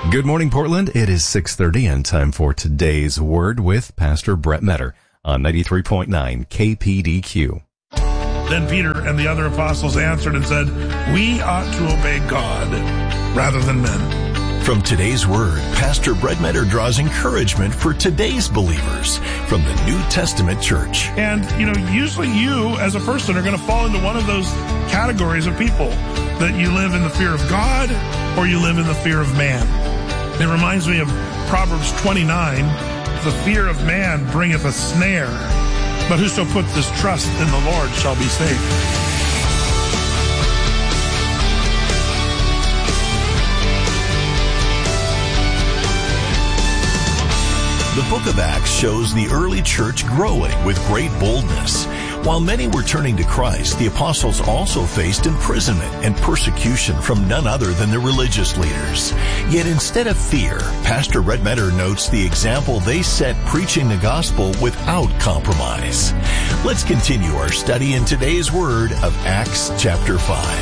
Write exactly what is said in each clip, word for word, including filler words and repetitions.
Good morning, Portland. It is six thirty and time for today's Word with Pastor Brett Metter on ninety-three point nine K P D Q. Then Peter and the other apostles answered and said, "We ought to obey God rather than men." From today's Word, Pastor Brett Metter draws encouragement for today's believers from the New Testament church. And, you know, usually you as a person are going to fall into one of those categories of people, that you live in the fear of God or you live in the fear of man. It reminds me of Proverbs twenty-nine, "The fear of man bringeth a snare, but whoso puts his trust in the Lord shall be safe." The book of Acts shows the early church growing with great boldness. While many were turning to Christ, the apostles also faced imprisonment and persecution from none other than the religious leaders. Yet instead of fear, Pastor Brett Metter notes the example they set preaching the gospel without compromise. Let's continue our study in today's Word of Acts chapter five.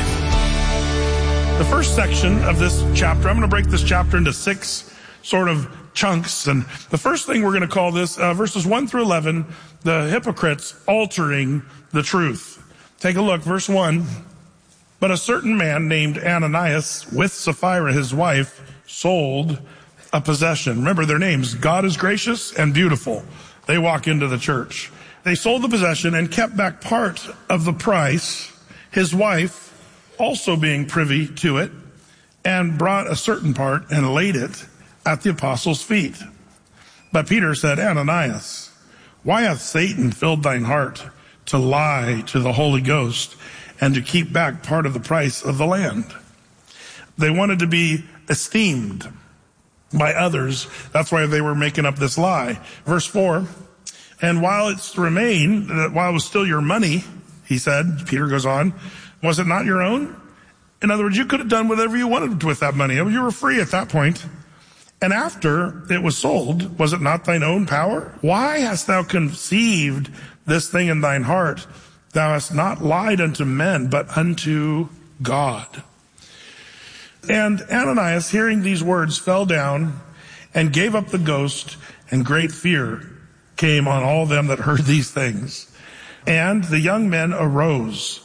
The first section of this chapter, I'm going to break this chapter into six sort of chunks. And the first thing we're going to call this, uh, verses one through eleven, the hypocrites altering the truth. Take a look, verse one. "But a certain man named Ananias, with Sapphira his wife, sold a possession." Remember their names. God is gracious and beautiful. They walk into the church. They sold the possession and kept back part of the price, his wife also being privy to it, and brought a certain part and laid it at the apostles' feet. But Peter said, "Ananias, why hath Satan filled thine heart to lie to the Holy Ghost and to keep back part of the price of the land?" They wanted to be esteemed by others. That's why they were making up this lie. Verse four, "And while it's remained, while it was still your money," he said, Peter goes on, "was it not your own?" In other words, you could have done whatever you wanted with that money. You were free at that point. "And after it was sold, was it not thine own power? Why hast thou conceived this thing in thine heart? Thou hast not lied unto men, but unto God." And Ananias, hearing these words, fell down and gave up the ghost, and great fear came on all them that heard these things. And the young men arose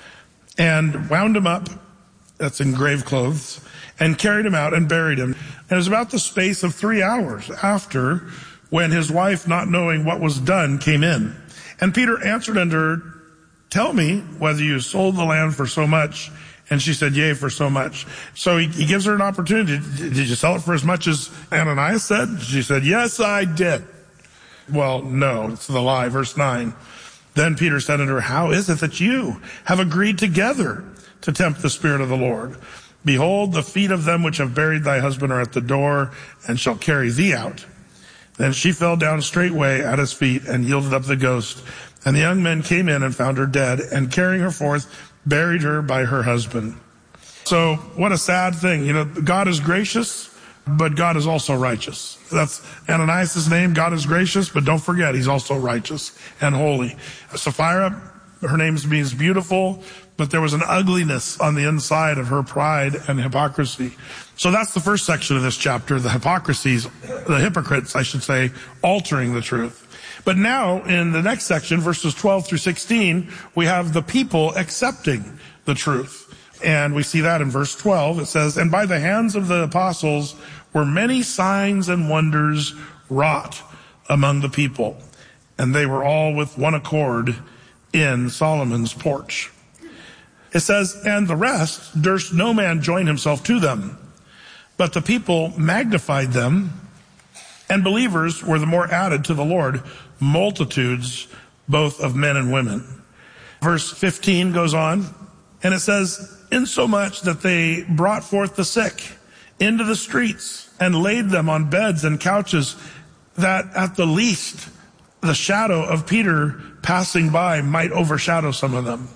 and wound him up, that's in grave clothes, and carried him out and buried him. And it was about the space of three hours after, when his wife, not knowing what was done, came in. And Peter answered unto her, "Tell me whether you sold the land for so much." And she said, "Yea, for so much." So he, he gives her an opportunity. "Did you sell it for as much as Ananias said?" She said, "Yes, I did." Well, no, it's the lie. Verse nine. "Then Peter said unto her, How is it that you have agreed together to tempt the Spirit of the Lord? Behold, the feet of them which have buried thy husband are at the door, and shall carry thee out." Then she fell down straightway at his feet and yielded up the ghost. And the young men came in and found her dead, and carrying her forth, buried her by her husband. So what a sad thing. You know, God is gracious, but God is also righteous. That's Ananias' name. God is gracious, but don't forget, he's also righteous and holy. Sapphira, her name means beautiful, but there was an ugliness on the inside of her pride and hypocrisy. So that's the first section of this chapter, the hypocrisies, the hypocrites, I should say, altering the truth. But now, in the next section, verses twelve through sixteen, we have the people accepting the truth. And we see that in verse twelve. It says, "And by the hands of the apostles were many signs and wonders wrought among the people. And they were all with one accord in Solomon's porch." It says, "And the rest durst no man join himself to them, but the people magnified them, and believers were the more added to the Lord, multitudes both of men and women." Verse fifteen goes on, and it says, "Insomuch that they brought forth the sick into the streets, and laid them on beds and couches, that at the least the shadow of Peter passing by might overshadow some of them.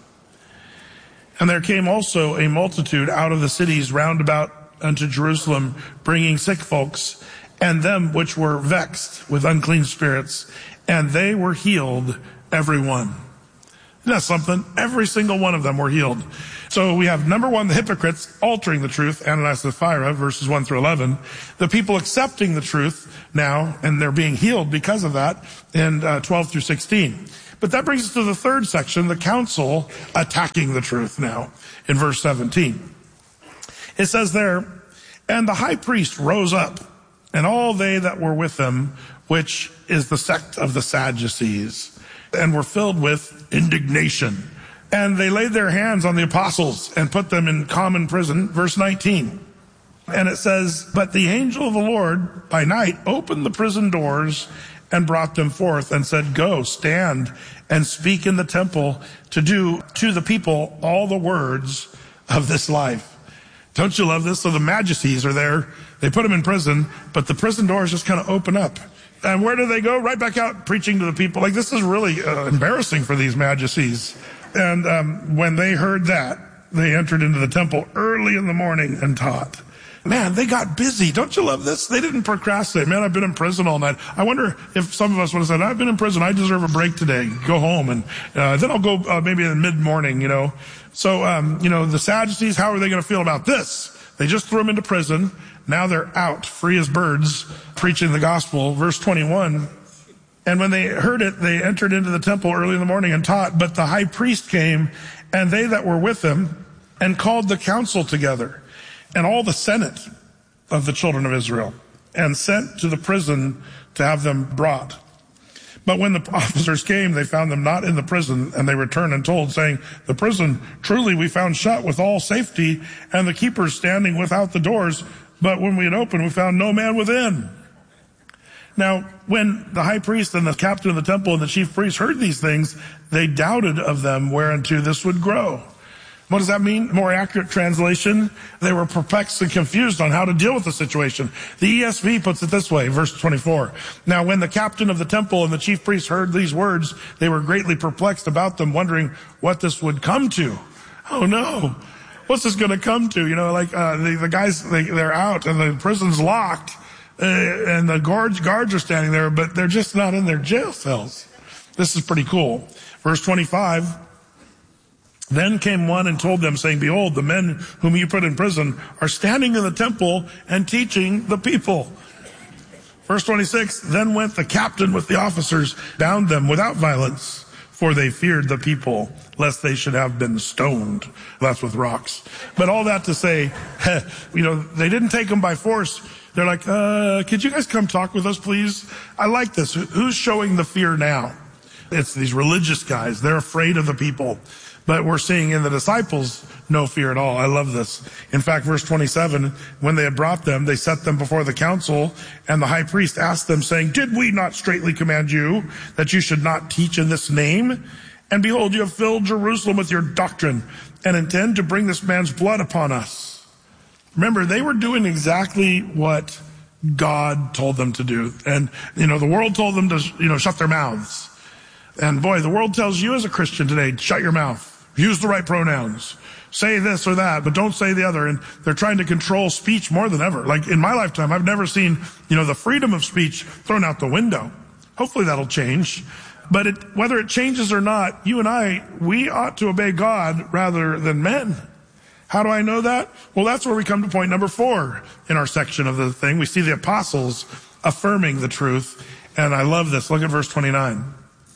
And there came also a multitude out of the cities round about unto Jerusalem, bringing sick folks, and them which were vexed with unclean spirits, and they were healed, every one." Isn't that something? Every single one of them were healed. So we have number one, the hypocrites altering the truth, Ananias and Sapphira, verses one through eleven. The people accepting the truth now, and they're being healed because of that, in uh, twelve through sixteen. But that brings us to the third section, the council attacking the truth now, in verse seventeen. It says there, and the high priest rose up, and all they that were with him, which is the sect of the Sadducees, and were filled with indignation. And they laid their hands on the apostles and put them in common prison. Verse nineteen. And it says, but the angel of the Lord by night opened the prison doors and brought them forth and said, go, stand and speak in the temple to do to the people all the words of this life. Don't you love this? So the Sadducees are there. They put them in prison, but the prison doors just kind of open up. And where do they go? Right back out preaching to the people. Like, this is really uh, embarrassing for these Sadducees. And um, when they heard that, they entered into the temple early in the morning and taught. Man, they got busy. Don't you love this? They didn't procrastinate. Man, I've been in prison all night. I wonder if some of us would have said, I've been in prison. I deserve a break today. Go home. And uh, then I'll go uh, maybe in mid-morning, you know. So, um, you know, the Sadducees, how are they going to feel about this? They just threw them into prison. Now they're out, free as birds, preaching the gospel. Verse twenty-one. And when they heard it, they entered into the temple early in the morning and taught. But the high priest came, and they that were with him, and called the council together, and all the senate of the children of Israel, and sent to the prison to have them brought. But when the officers came, they found them not in the prison, and they returned and told, saying, the prison truly we found shut with all safety, and the keepers standing without the doors. But when we had opened, we found no man within. Now, when the high priest and the captain of the temple and the chief priest heard these things, they doubted of them whereunto this would grow. What does that mean? More accurate translation, they were perplexed and confused on how to deal with the situation. The E S V puts it this way, verse twenty-four. Now, when the captain of the temple and the chief priest heard these words, they were greatly perplexed about them, wondering what this would come to. Oh no, what's this going to come to? You know, like uh, the, the guys, they, they're out and the prison's locked, uh, and the guards, guards are standing there, but they're just not in their jail cells. This is pretty cool. Verse twenty-five. Then came one and told them, saying, behold, the men whom you put in prison are standing in the temple and teaching the people. Verse twenty-six, then went the captain with the officers, bound them without violence, for they feared the people, lest they should have been stoned. That's with rocks. But all that to say, you know, they didn't take them by force. They're like, uh, could you guys come talk with us, please? I like this. Who's showing the fear now? It's these religious guys. They're afraid of the people. But we're seeing in the disciples no fear at all. I love this. In fact, verse twenty-seven, when they had brought them, they set them before the council, and the high priest asked them, saying, did we not straitly command you that you should not teach in this name? And behold, you have filled Jerusalem with your doctrine, and intend to bring this man's blood upon us. Remember, they were doing exactly what God told them to do. And, you know, the world told them to, you know, shut their mouths. And boy, the world tells you as a Christian today, shut your mouth. Use the right pronouns. Say this or that, but don't say the other. And they're trying to control speech more than ever. Like in my lifetime, I've never seen, you know, the freedom of speech thrown out the window. Hopefully that'll change. But it, whether it changes or not, you and I, we ought to obey God rather than men. How do I know that? Well, that's where we come to point number four in our section of the thing. We see the apostles affirming the truth. And I love this. Look at verse twenty-nine.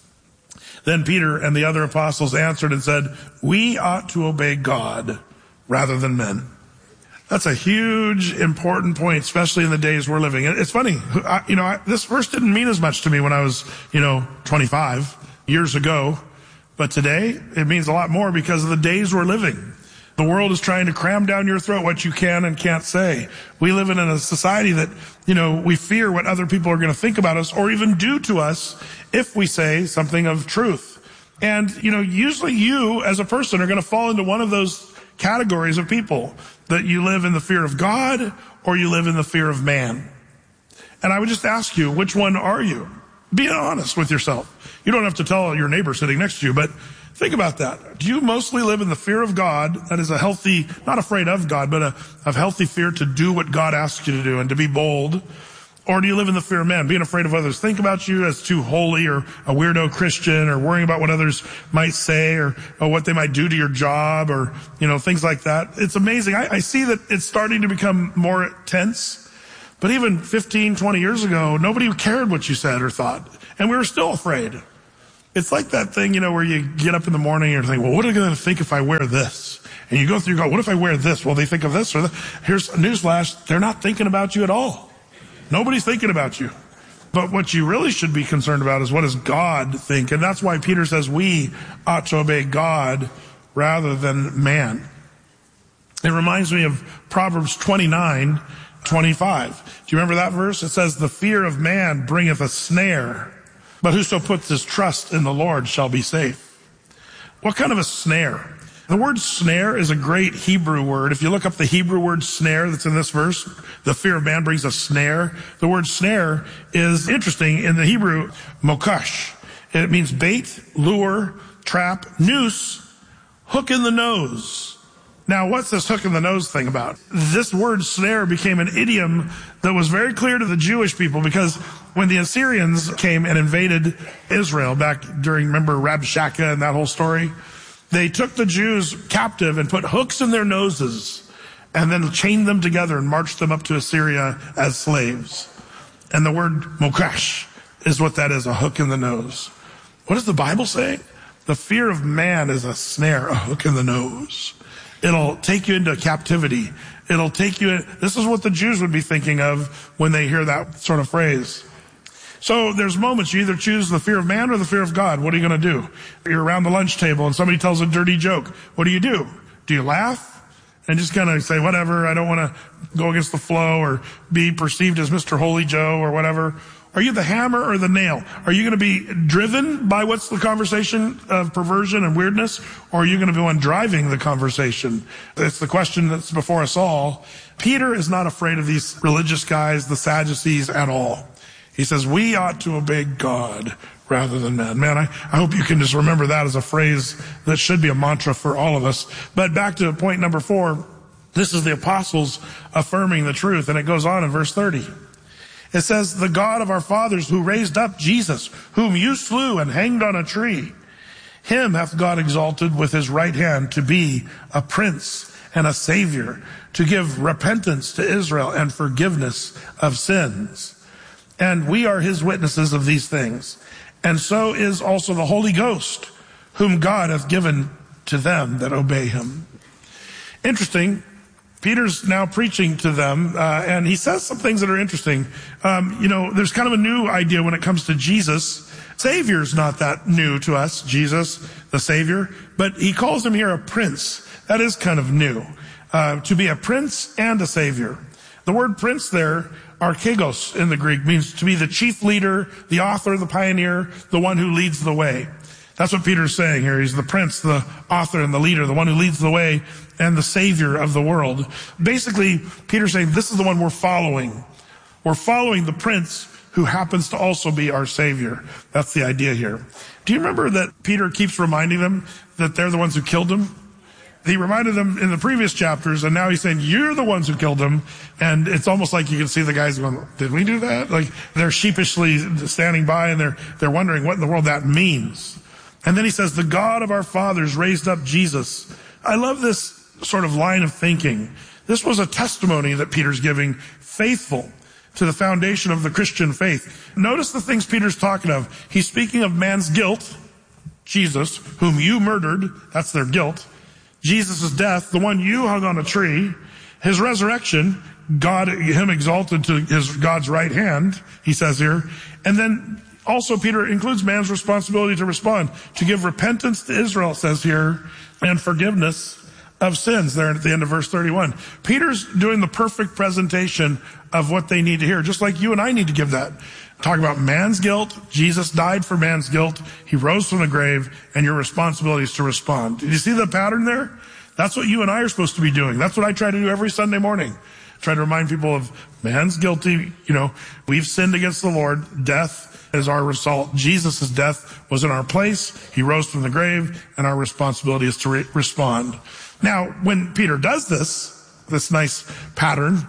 Then Peter and the other apostles answered and said, we ought to obey God rather than men. That's a huge, important point, especially in the days we're living in. It's funny, I, you know, I, this verse didn't mean as much to me when I was, you know, twenty-five years ago. But today, it means a lot more because of the days we're living. The world is trying to cram down your throat what you can and can't say. We live in a society that, you know, we fear what other people are going to think about us or even do to us if we say something of truth. And, you know, usually you as a person are going to fall into one of those categories of people, that you live in the fear of God or you live in the fear of man. And I would just ask you, which one are you? Be honest with yourself. You don't have to tell your neighbor sitting next to you, but think about that. Do you mostly live in the fear of God? That is a healthy, not afraid of God, but a, a healthy fear to do what God asks you to do and to be bold. Or do you live in the fear of man, being afraid of others think about you as too holy or a weirdo Christian, or worrying about what others might say, or, or what they might do to your job, or, you know, things like that? It's amazing. I, I see that it's starting to become more tense. But even fifteen, twenty years ago, nobody cared what you said or thought. And we were still afraid. It's like that thing, you know, where you get up in the morning and you think, well, what are they going to think if I wear this? And you go through, you go, what if I wear this? Well, they think of this or that. Here's a newsflash. They're not thinking about you at all. Nobody's thinking about you. But what you really should be concerned about is, what does God think? And that's why Peter says we ought to obey God rather than man. It reminds me of Proverbs twenty-nine twenty-five. Do you remember that verse? It says, the fear of man bringeth a snare, but whoso puts his trust in the Lord shall be safe. What kind of a snare? The word snare is a great Hebrew word. If you look up the Hebrew word snare that's in this verse, the fear of man brings a snare. The word snare is interesting. In the Hebrew, mokash. It means bait, lure, trap, noose, hook in the nose. Now, what's this hook in the nose thing about? This word snare became an idiom that was very clear to the Jewish people, because when the Assyrians came and invaded Israel back during, remember, Rabshakeh and that whole story? They took the Jews captive and put hooks in their noses and then chained them together and marched them up to Assyria as slaves. And the word mokash is what that is, a hook in the nose. What does the Bible say? The fear of man is a snare, a hook in the nose. It'll take you into captivity. It'll take you in. This is what the Jews would be thinking of when they hear that sort of phrase. So there's moments you either choose the fear of man or the fear of God. What are you going to do? You're around the lunch table and somebody tells a dirty joke. What do you do? Do you laugh and just kind of say, whatever, I don't want to go against the flow or be perceived as Mister Holy Joe or whatever? Are you the hammer or the nail? Are you going to be driven by what's the conversation of perversion and weirdness? Or are you going to be one driving the conversation? It's the question that's before us all. Peter is not afraid of these religious guys, the Sadducees, at all. He says, we ought to obey God rather than man. Man, I, I hope you can just remember that as a phrase that should be a mantra for all of us. But back to point number four, this is the apostles affirming the truth. And it goes on in verse thirty. It says, the God of our fathers who raised up Jesus, whom you slew and hanged on a tree, him hath God exalted with his right hand to be a prince and a savior, to give repentance to Israel and forgiveness of sins. And we are his witnesses of these things. And so is also the Holy Ghost, whom God hath given to them that obey him. Interesting. Peter's now preaching to them, uh, and he says some things that are interesting. Um, you know, there's kind of a new idea when it comes to Jesus. Savior's not that new to us, Jesus, the Savior, but he calls him here a prince. That is kind of new, uh, to be a prince and a Savior. The word prince there, archegos in the Greek, means to be the chief leader, the author, the pioneer, the one who leads the way. That's what Peter's saying here. He's the prince, the author, and the leader, the one who leads the way, and the savior of the world. Basically, Peter's saying this is the one we're following. We're following the prince who happens to also be our savior. That's the idea here. Do you remember that Peter keeps reminding them that they're the ones who killed him? He reminded them in the previous chapters, and now he's saying, you're the ones who killed him. And it's almost like you can see the guys going, did we do that? Like, they're sheepishly standing by, and they're, they're wondering what in the world that means. And then he says, the God of our fathers raised up Jesus. I love this sort of line of thinking. This was a testimony that Peter's giving, faithful to the foundation of the Christian faith. Notice the things Peter's talking of. He's speaking of man's guilt, Jesus, whom you murdered. That's their guilt. Jesus' death, the one you hung on a tree. His resurrection, God, him exalted to his God's right hand, he says here. And then also Peter includes man's responsibility to respond, to give repentance to Israel, it says here, and forgiveness of sins there at the end of verse thirty-one. Peter's doing the perfect presentation of what they need to hear, just like you and I need to give that. Talk about man's guilt. Jesus died for man's guilt. He rose from the grave, and your responsibility is to respond. Did you see the pattern there? That's what you and I are supposed to be doing. That's what I try to do every Sunday morning. Try to remind people of man's guilty. You know, we've sinned against the Lord. Death is our result. Jesus' death was in our place. He rose from the grave, and our responsibility is to re- respond. Now, when Peter does this, this nice pattern,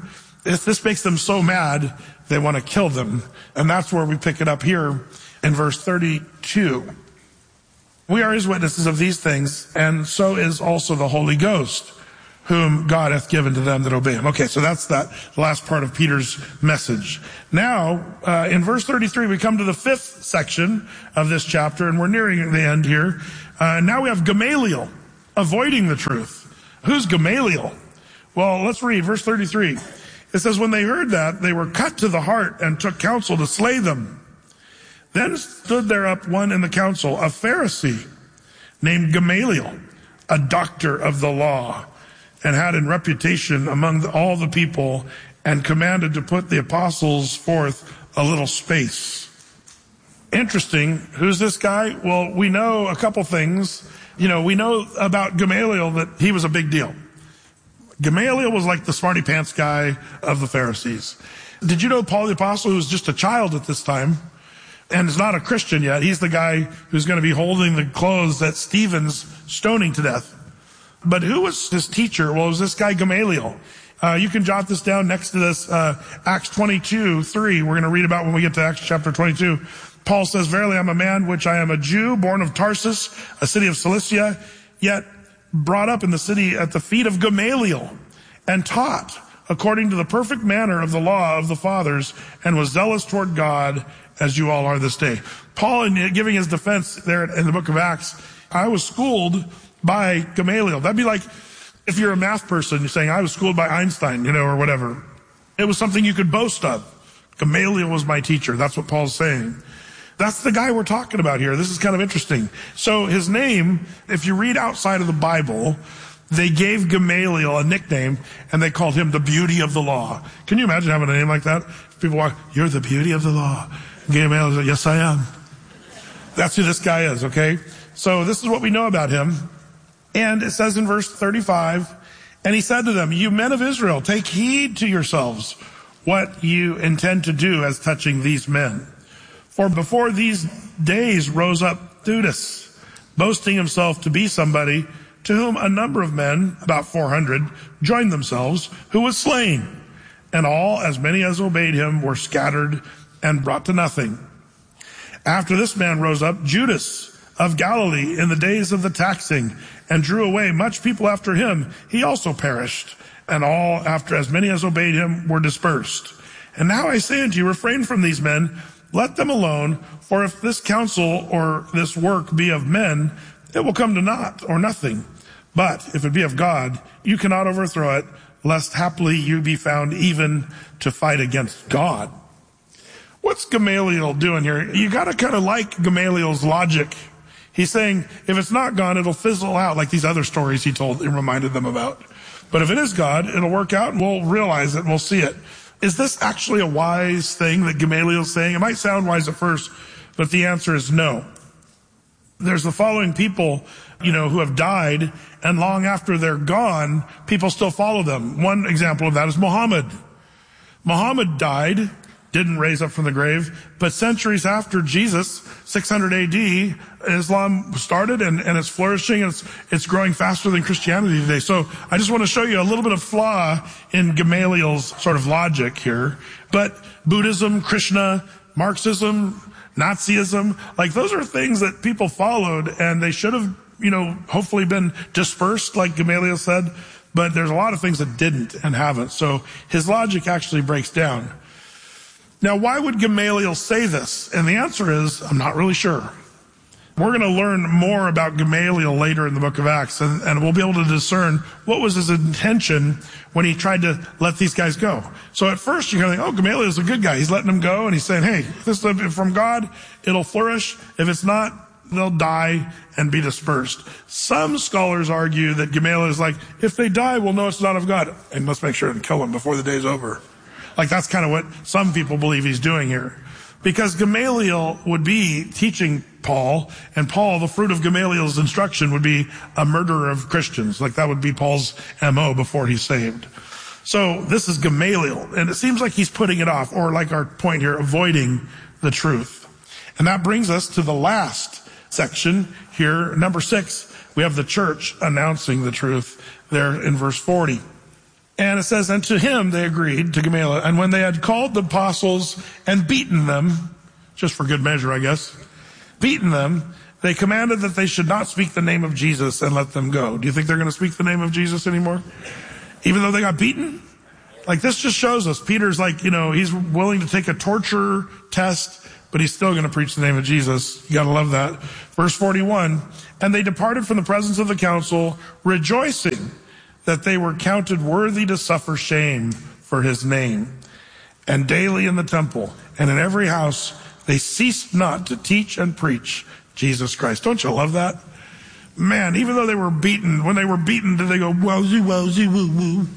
If this makes them so mad, they want to kill them. And that's where we pick it up here in verse thirty-two. We are his witnesses of these things, and so is also the Holy Ghost, whom God hath given to them that obey him. Okay, so that's that last part of Peter's message. Now, uh, in verse thirty-three, we come to the fifth section of this chapter, and we're nearing the end here. Uh, now we have Gamaliel, avoiding the truth. Who's Gamaliel? Well, let's read verse thirty-three. It says, when they heard that, they were cut to the heart and took counsel to slay them. Then stood there up one in the council, a Pharisee named Gamaliel, a doctor of the law, and had in reputation among the, all the people, and commanded to put the apostles forth a little space. Interesting. Who's this guy? Well, we know a couple things. You know, we know about Gamaliel that he was a big deal. Gamaliel was like the smarty pants guy of the Pharisees. Did you know Paul the Apostle, who was just a child at this time, and is not a Christian yet, he's the guy who's going to be holding the clothes that Stephen's stoning to death. But who was his teacher? Well, it was this guy Gamaliel. Uh, you can jot this down next to this, uh, Acts twenty-two, three. We're going to read about when we get to Acts chapter twenty-two. Paul says, verily I'm a man which I am a Jew, born of Tarsus, a city of Cilicia, yet brought up in the city at the feet of Gamaliel, and taught according to the perfect manner of the law of the fathers, and was zealous toward God, as you all are this day. Paul, in giving his defense there in the book of Acts, I was schooled by Gamaliel. That'd be like if you're a math person, you're saying, I was schooled by Einstein, you know, or whatever. It was something you could boast of. Gamaliel was my teacher. That's what Paul's saying. That's the guy we're talking about here. This is kind of interesting. So his name, if you read outside of the Bible, they gave Gamaliel a nickname, and they called him the beauty of the law. Can you imagine having a name like that? People walk, you're the beauty of the law. Gamaliel said, yes, I am. That's who this guy is, okay? So this is what we know about him. And it says in verse thirty-five, and he said to them, you men of Israel, take heed to yourselves what you intend to do as touching these men. For before these days rose up Theudas, boasting himself to be somebody, to whom a number of men, about four hundred, joined themselves, who was slain. And all, as many as obeyed him, were scattered and brought to nothing. After this man rose up Judas of Galilee in the days of the taxing, and drew away much people after him. He also perished, and all, after as many as obeyed him, were dispersed. And now I say unto you, refrain from these men, let them alone, for if this counsel or this work be of men, it will come to naught or nothing. But if it be of God, you cannot overthrow it, lest haply you be found even to fight against God. What's Gamaliel doing here? You gotta kind of like Gamaliel's logic. He's saying, if it's not God, it'll fizzle out like these other stories he told and reminded them about. But if it is God, it'll work out, and we'll realize it, and we'll see it. Is this actually a wise thing that Gamaliel's saying? It might sound wise at first, but the answer is no. There's the following people, you know, who have died, and long after they're gone, people still follow them. One example of that is Muhammad. Muhammad died, didn't raise up from the grave, but centuries after Jesus, six hundred A D, Islam started, and, and it's flourishing, and it's, it's growing faster than Christianity today. So I just want to show you a little bit of flaw in Gamaliel's sort of logic here. But Buddhism, Krishna, Marxism, Nazism, like those are things that people followed, and they should have, you know, hopefully been dispersed, like Gamaliel said, but there's a lot of things that didn't and haven't. So his logic actually breaks down. Now, why would Gamaliel say this? And the answer is, I'm not really sure. We're going to learn more about Gamaliel later in the book of Acts, and, and we'll be able to discern what was his intention when he tried to let these guys go. So at first you're going to think, oh, Gamaliel is a good guy. He's letting them go, and he's saying, hey, if this is from God, it'll flourish. If it's not, they'll die and be dispersed. Some scholars argue that Gamaliel is like, if they die, we'll know it's not of God, and let's make sure and kill them before the day's over. Like that's kind of what some people believe he's doing here. Because Gamaliel would be teaching Paul, and Paul, the fruit of Gamaliel's instruction would be a murderer of Christians. Like that would be Paul's M O before he's saved. So this is Gamaliel, and it seems like he's putting it off, or like our point here, avoiding the truth. And that brings us to the last section here, number six. We have the church announcing the truth there in verse forty. And it says, and to him they agreed, to Gamaliel. And when they had called the apostles and beaten them, just for good measure, I guess, beaten them, they commanded that they should not speak the name of Jesus and let them go. Do you think they're going to speak the name of Jesus anymore? Even though they got beaten? Like, this just shows us, Peter's like, you know, he's willing to take a torture test, but he's still going to preach the name of Jesus. You got to love that. Verse forty-one, and they departed from the presence of the council, rejoicing that they were counted worthy to suffer shame for his name. And daily in the temple and in every house, they ceased not to teach and preach Jesus Christ. Don't you love that? Man, even though they were beaten, when they were beaten, did they go, wowsy, wowsy, woo, woo.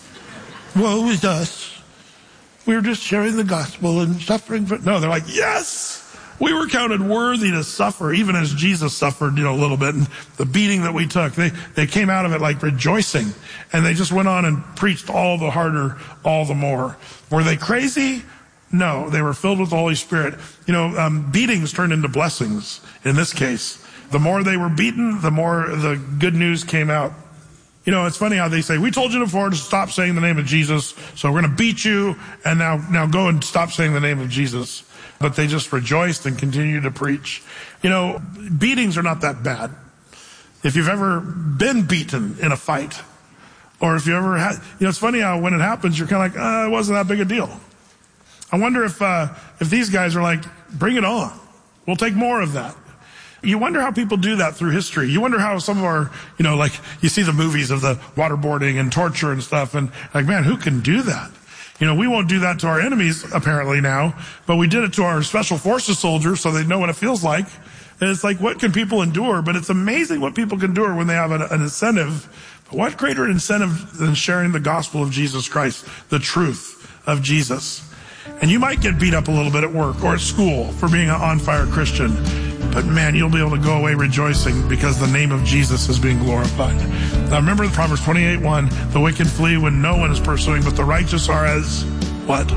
Woe is us. We were just sharing the gospel and suffering for... No, they're like, yes! We were counted worthy to suffer, even as Jesus suffered, you know, a little bit. And the beating that we took, they, they came out of it like rejoicing. And they just went on and preached all the harder, all the more. Were they crazy? No, they were filled with the Holy Spirit. You know, um, beatings turned into blessings in this case. The more they were beaten, the more the good news came out. You know, it's funny how they say, we told you before to stop saying the name of Jesus, so we're going to beat you, and now, now go and stop saying the name of Jesus. But they just rejoiced and continued to preach. You know, beatings are not that bad. If you've ever been beaten in a fight, or if you ever had, you know, it's funny how when it happens, you're kind of like, uh, it wasn't that big a deal. I wonder if, uh, if these guys are like, bring it on. We'll take more of that. You wonder how people do that through history. You wonder how some of our, you know, like you see the movies of the waterboarding and torture and stuff, and like, man, who can do that? You know, we won't do that to our enemies apparently now, but we did it to our special forces soldiers so they know what it feels like. And it's like, what can people endure? But it's amazing what people can endure when they have an, an incentive. But what greater incentive than sharing the gospel of Jesus Christ, the truth of Jesus? And you might get beat up a little bit at work or at school for being an on-fire Christian. But man, you'll be able to go away rejoicing because the name of Jesus is being glorified. Now remember Proverbs twenty-eight one, the wicked flee when no one is pursuing, but the righteous are as, what?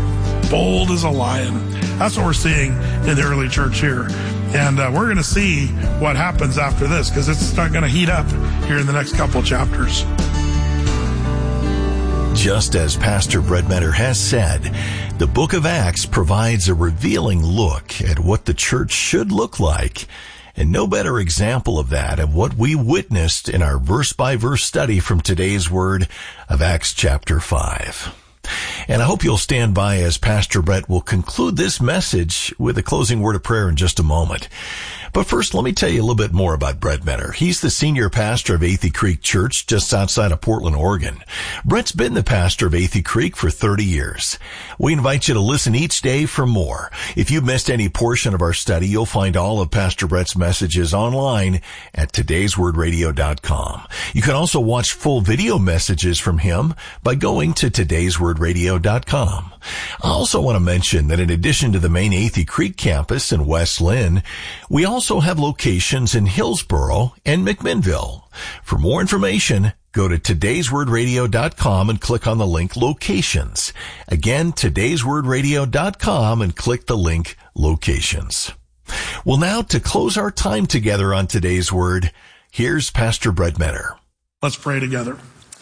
Bold as a lion. That's what we're seeing in the early church here. And uh, we're going to see what happens after this because it's not going to heat up here in the next couple chapters. Just as Pastor Brett Metter has said, the book of Acts provides a revealing look at what the church should look like, and no better example of that of what we witnessed in our verse-by-verse study from today's word of Acts chapter five. And I hope you'll stand by as Pastor Brett will conclude this message with a closing word of prayer in just a moment. But first, let me tell you a little bit more about Brett Metter. He's the senior pastor of Athey Creek Church just outside of Portland, Oregon. Brett's been the pastor of Athey Creek for thirty years. We invite you to listen each day for more. If you've missed any portion of our study, you'll find all of Pastor Brett's messages online at todays word radio dot com. You can also watch full video messages from him by going to todays word radio dot com. I also want to mention that in addition to the main Athey Creek campus in West Lynn, we also have locations in Hillsboro and McMinnville. For more information, go to todays word radio dot com and click on the link Locations. Again, todays word radio dot com and click the link Locations. Well, now to close our time together on today's word, here's Pastor Brett Metter. Let's pray together.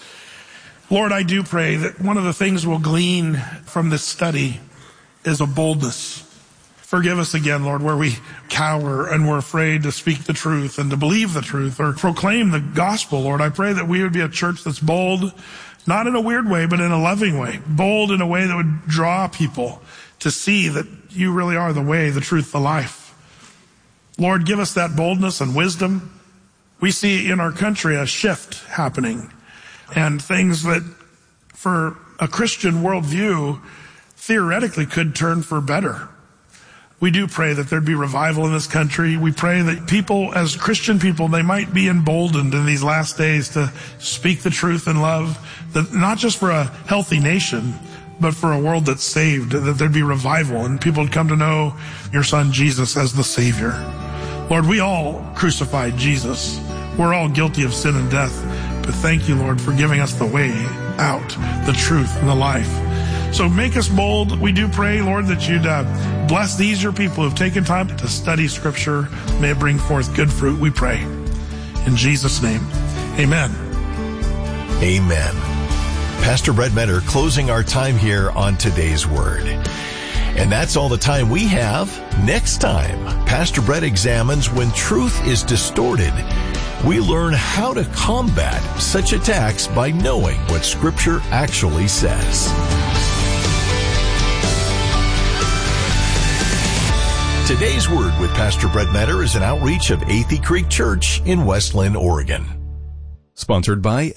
Lord, I do pray that one of the things we'll glean from this study is a boldness. Forgive us again, Lord, where we cower and we're afraid to speak the truth and to believe the truth or proclaim the gospel, Lord. I pray that we would be a church that's bold, not in a weird way, but in a loving way. Bold in a way that would draw people to see that you really are the way, the truth, the life. Lord, give us that boldness and wisdom. We see in our country a shift happening. And things that for a Christian worldview theoretically could turn for better. We do pray that there'd be revival in this country. We pray that people, as Christian people, they might be emboldened in these last days to speak the truth in love, that not just for a healthy nation, but for a world that's saved, that there'd be revival and people would come to know your son Jesus as the Savior. Lord, we all crucified Jesus. We're all guilty of sin and death. But thank you, Lord, for giving us the way out, the truth, and the life. So make us bold. We do pray, Lord, that you'd uh, bless these, your people who've taken time to study Scripture. May it bring forth good fruit, we pray. In Jesus' name, amen. Amen. Pastor Brett Metter closing our time here on Today's Word. And that's all the time we have. Next time, Pastor Brett examines when truth is distorted. We learn how to combat such attacks by knowing what Scripture actually says. Today's Word with Pastor Brett Metter is an outreach of Athey Creek Church in West Linn, Oregon. Sponsored by